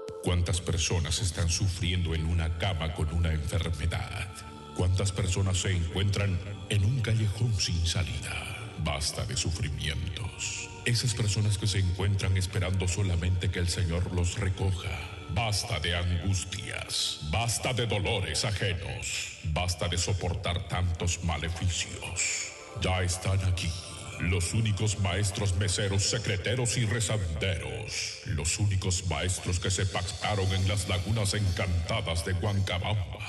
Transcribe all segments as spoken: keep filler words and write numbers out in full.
¿Cuántas personas están sufriendo en una cama con una enfermedad? ¿Cuántas personas se encuentran en un callejón sin salida? Basta de sufrimientos. Esas personas que se encuentran esperando solamente que el Señor los recoja. Basta de angustias. Basta de dolores ajenos. Basta de soportar tantos maleficios. Ya están aquí. Los únicos maestros meseros, secreteros y rezanderos. Los únicos maestros que se pactaron en las lagunas encantadas de Huancabamba.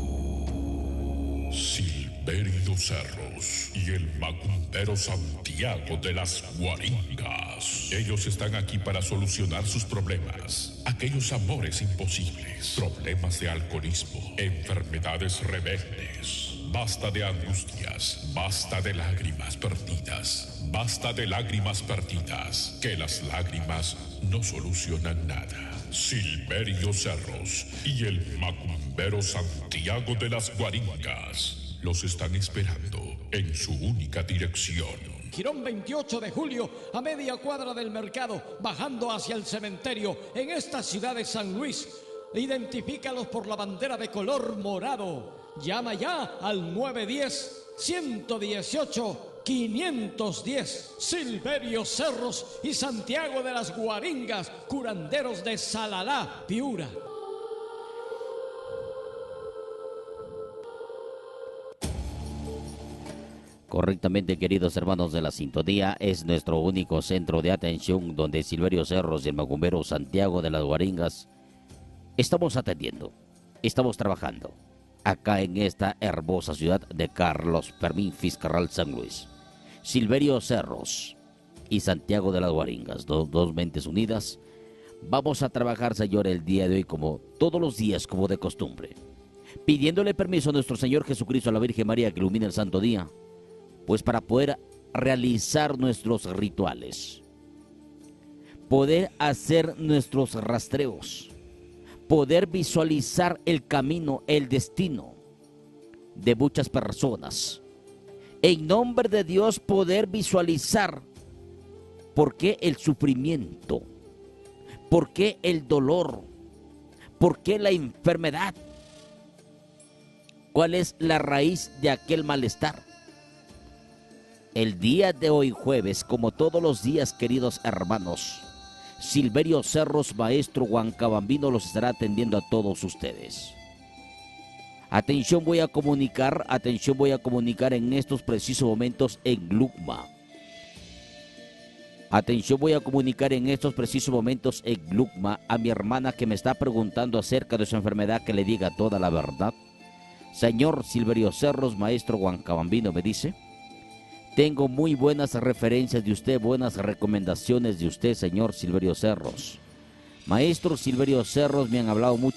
Silverio Cerros y el macumbero Santiago de las Guaringas. Ellos están aquí para solucionar sus problemas. Aquellos amores imposibles. Problemas de alcoholismo. Enfermedades rebeldes. Basta de angustias, basta de lágrimas perdidas, basta de lágrimas perdidas, que las lágrimas no solucionan nada. Silverio Cerros y el macumbero Santiago de las Guaringas los están esperando en su única dirección. Girón veintiocho de julio, a media cuadra del mercado, bajando hacia el cementerio, en esta ciudad de San Luis. Identifícalos por la bandera de color morado. Llama ya al nueve uno cero, uno uno ocho, cinco uno cero. Silverio Cerros y Santiago de las Guaringas, curanderos de Salalá, Piura. Correctamente, queridos hermanos de la sintonía, es nuestro único centro de atención donde Silverio Cerros y el macumbero Santiago de las Guaringas estamos atendiendo, estamos trabajando acá en esta hermosa ciudad de Carlos Fermín Fiscarral, San Luis. Silverio Cerros y Santiago de las Guaringas, dos, dos mentes unidas. Vamos a trabajar, Señor, el día de hoy como todos los días, como de costumbre, pidiéndole permiso a nuestro Señor Jesucristo, a la Virgen María, que ilumine el santo día, pues para poder realizar nuestros rituales, poder hacer nuestros rastreos, poder visualizar el camino, el destino de muchas personas. En nombre de Dios, poder visualizar por qué el sufrimiento, por qué el dolor, por qué la enfermedad, cuál es la raíz de aquel malestar. El día de hoy, jueves, como todos los días, queridos hermanos, Silverio Cerros, maestro huancabambino, los estará atendiendo a todos ustedes. Atención, voy a comunicar, atención, voy a comunicar en estos precisos momentos en Gluckma. Atención, voy a comunicar en estos precisos momentos en Gluckma a mi hermana que me está preguntando acerca de su enfermedad, que le diga toda la verdad. Señor Silverio Cerros, maestro huancabambino, me dice: tengo muy buenas referencias de usted, buenas recomendaciones de usted, señor Silverio Cerros. Maestro Silverio Cerros, me han hablado mucho